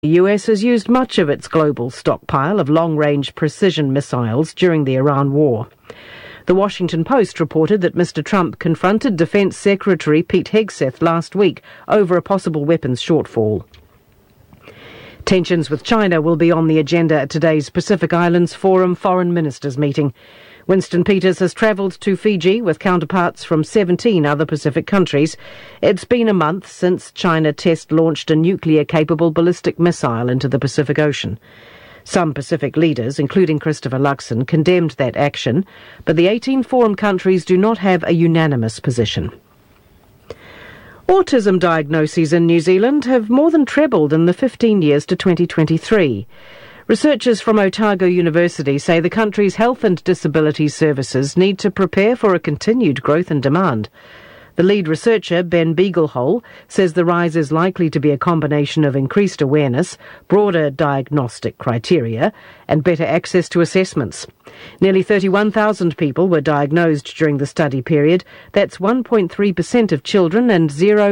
The US has used much of its global stockpile of long-range precision missiles during the Iran war. The Washington Post reported that Mr. Trump confronted Defense Secretary Pete Hegseth last week over a possible weapons shortfall. Tensions with China will be on the agenda at today's Pacific Islands Forum Foreign Ministers meeting. Winston Peters has travelled to Fiji with counterparts from 17 other Pacific countries. It's been a month since China test-launched a nuclear-capable ballistic missile into the Pacific Ocean. Some Pacific leaders, including Christopher Luxon, condemned that action, but the 18 Forum countries do not have a unanimous position. Autism diagnoses in New Zealand have more than trebled in the 15 years to 2023. Researchers from Otago University say the country's health and disability services need to prepare for a continued growth in demand. The lead researcher, Ben Beaglehole, says the rise is likely to be a combination of increased awareness, broader diagnostic criteria, and better access to assessments. Nearly 31,000 people were diagnosed during the study period. That's 1.3% of children and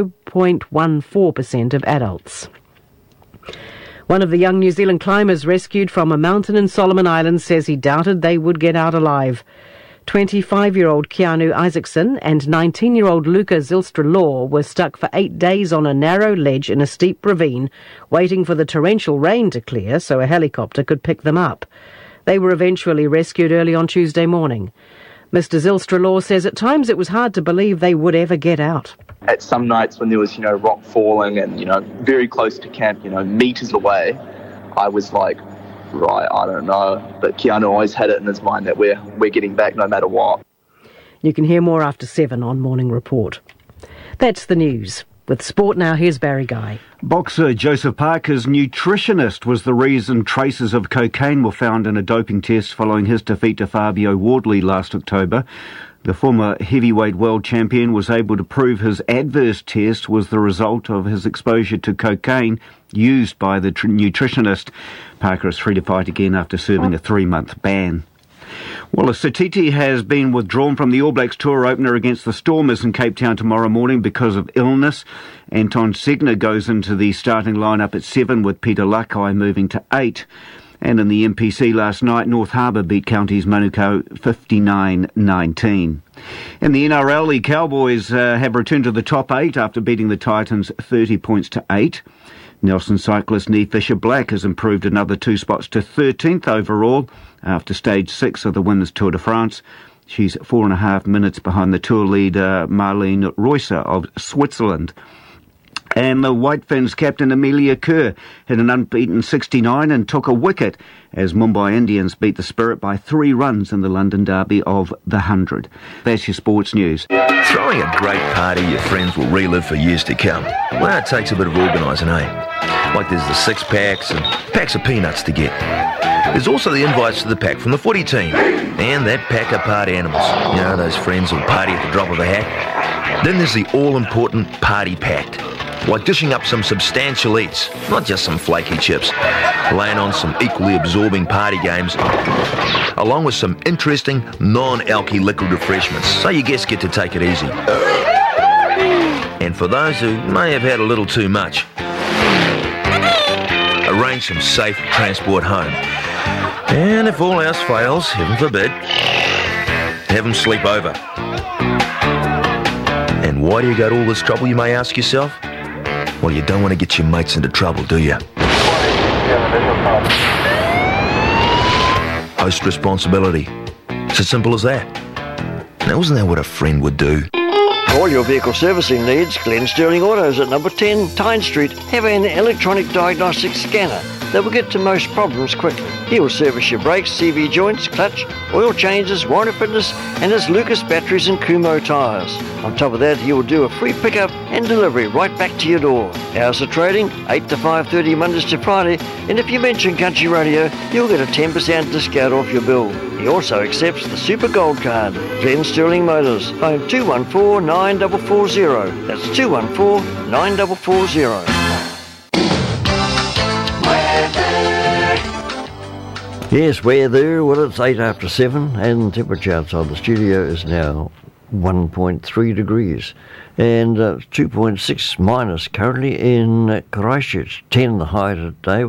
0.14% of adults. One of the young New Zealand climbers rescued from a mountain in Solomon Islands says he doubted they would get out alive. 25-year-old Keanu Isaacson and 19-year-old Luca Zylstra-Law were stuck for 8 days on a narrow ledge in a steep ravine, waiting for the torrential rain to clear so a helicopter could pick them up. They were eventually rescued early on Tuesday morning. Mr. Zylstra-Law says at times it was hard to believe they would ever get out. At some nights when there was, rock falling and, very close to camp, meters away, I was like, right, I don't know. But Keanu always had it in his mind that we're getting back no matter what. You can hear more after 7 on Morning Report. That's the news. With sport now, here's Barry Guy. Boxer Joseph Parker's nutritionist was the reason traces of cocaine were found in a doping test following his defeat to Fabio Wardley last October. The former heavyweight world champion was able to prove his adverse test was the result of his exposure to cocaine used by the nutritionist. Parker is free to fight again after serving a 3-month ban. Wallace Satiti has been withdrawn from the All Blacks tour opener against the Stormers in Cape Town tomorrow morning because of illness. Anton Segner goes into the starting lineup at 7 with Peter Lakai moving to 8. And in the MPC last night, North Harbour beat Counties Manukau 59-19. In the NRL, the Cowboys have returned to the top 8 after beating the Titans 30 points to 8. Nelson cyclist Niamh Fisher-Black has improved another 2 spots to 13th overall after stage 6 of the Women's Tour de France. She's 4.5 minutes behind the Tour leader Marlene Reusser of Switzerland. And the White Ferns captain Amelia Kerr hit an unbeaten 69 and took a wicket as Mumbai Indians beat the Spirit by 3 runs in the London derby of the 100. That's your sports news. Throwing a great party your friends will relive for years to come. Well, it takes a bit of organising, eh? Like there's the 6-packs and packs of peanuts to get. There's also the invites to the pack from the footy team and that pack of party animals. Those friends who'll party at the drop of a hat. Then there's the all-important party pact. Like dishing up some substantial eats, not just some flaky chips. Laying on some equally absorbing party games, along with some interesting non-alky liquid refreshments, so your guests get to take it easy. And for those who may have had a little too much, arrange some safe transport home. And if all else fails, heaven forbid, have them sleep over. And why do you go to all this trouble, you may ask yourself? Well, you don't want to get your mates into trouble, do you? Host responsibility. It's as simple as that. Now, isn't that what a friend would do? For all your vehicle servicing needs, Glenn Sterling Autos at number 10 Tyne Street have an electronic diagnostic scanner that will get to most problems quickly. He will service your brakes, CV joints, clutch, oil changes, warranty fitness, and his Lucas batteries and Kumho tyres. On top of that, he will do a free pickup and delivery right back to your door. Hours of trading, 8 to 5:30 Mondays to Friday, and if you mention Country Radio, you'll get a 10% discount off your bill. He also accepts the Super Gold Card. Glenn Sterling Motors, phone 214-9440. That's 214-9440. Yes, weather. Well, it's 8 after 7, and the temperature outside the studio is now 1.3 degrees. And 2.6 minus currently in Christchurch. 10 the high today.